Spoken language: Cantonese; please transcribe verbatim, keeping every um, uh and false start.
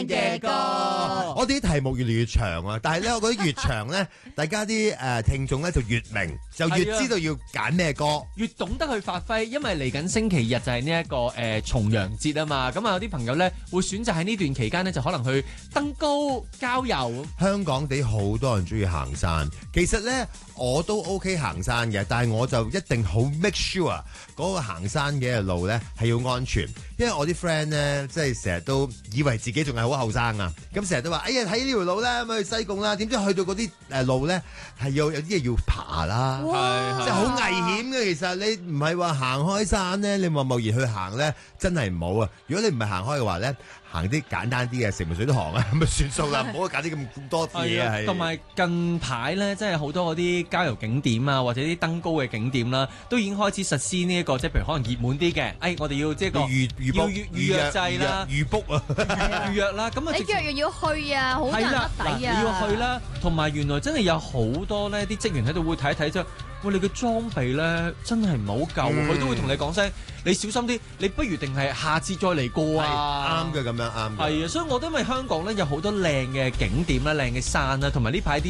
嘅歌。 我哋啲題目越嚟越長啊，但係咧，我覺得越長咧，大家啲誒聽眾咧就越明，就越知道要揀咩歌， 越懂得去發揮。因為嚟緊星期日就係呢一個誒、呃、重陽節啊嘛，咁啊有啲朋友咧會選擇喺呢段期間咧就可能去登高郊遊。 香港地好多人中意行山，其實咧我都 OK 行山嘅，但係我就一定好 make sure 嗰個行山嘅路咧係要安全，因為我啲 friend 咧即係成日都以為自己仲係好後生啊，咁成日都話哎呀睇呢條路咧咁去西貢啦，點知去到嗰啲誒路咧係有有啲嘢要爬啦，即係好危險嘅。其實你唔係話行開山咧，你貿貿然去行咧真係唔好啊！如果你唔係行開嘅話咧，行啲簡單啲嘅，食碗水都行啊，咁咪算數啦，唔好揀啲咁多嘢啊。 同埋近排咧，即係好多嗰啲郊遊景點啊，或者啲登高嘅景點啦，都已經開始實施呢、這、一個，即係譬如可能熱門啲嘅，誒、哎，我哋要即係個預預要預預約制啦， 預 book 啊， 預約啦，咁啊， 你約又要去啊，好難得抵啊！ 你要去啦，同埋原來真係有好多咧，啲職員喺度會睇一睇啫。喂，你嘅裝備咧真係唔係好夠，佢、嗯、都會同你講聲，你小心啲，你不如定係下次再嚟過啊！ 啱嘅，咁樣啱。 係啊，所以我覺得因為香港咧有好多靚嘅景點啦、靚嘅山啦，同埋呢排啲